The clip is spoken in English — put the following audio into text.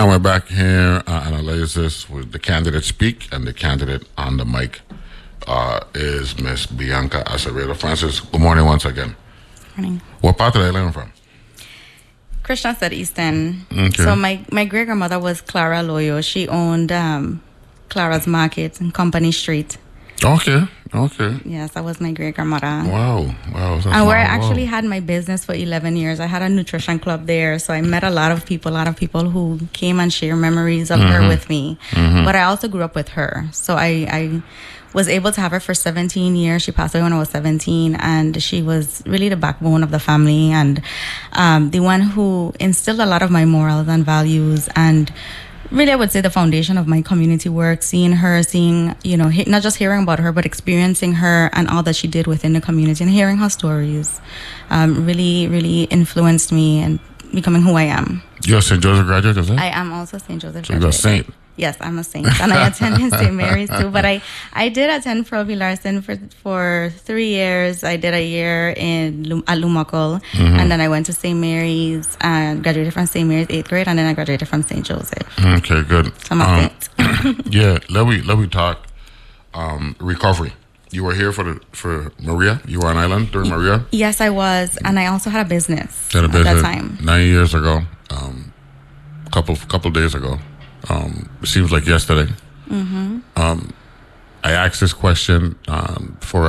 And we're back here, analysis with the candidate speak, and the candidate on the mic is Miss Bianca Acevedo. Francis, good morning once again. Morning. What part of the island from? Christian said East End. Okay. So my great-grandmother was Clara Loyo. She owned Clara's Market in Company Street. Okay. Yes, that was my great-grandmother. Wow. And where I actually had my business for 11 years. I had a nutrition club there, so I met a lot of people who came and shared memories of her with me. But I also grew up with her. So I was able to have her for 17 years. She passed away when I was 17, and she was really the backbone of the family and the one who instilled a lot of my morals and values, and really, I would say the foundation of my community work, seeing, not just hearing about her, but experiencing her and all that she did within the community and hearing her stories really, really influenced me and becoming who I am. You're a St. Joseph graduate, is it? I am also St. Joseph So you're a saint. Yes, I'm a saint. And I attended St. Mary's too. But I did attend Pearl V. Larson for 3 years. I did a year at Lumacol. And then I went to St. Mary's and graduated from St. Mary's 8th grade. And then I graduated from St. Joseph. Okay, good. So I'm a saint. Yeah, let me talk recovery. You were here for Maria? You were on island during Maria? Yes, I was. And I also had a business At that time. 9 years ago. Couple days ago. It seems like yesterday. I asked this question for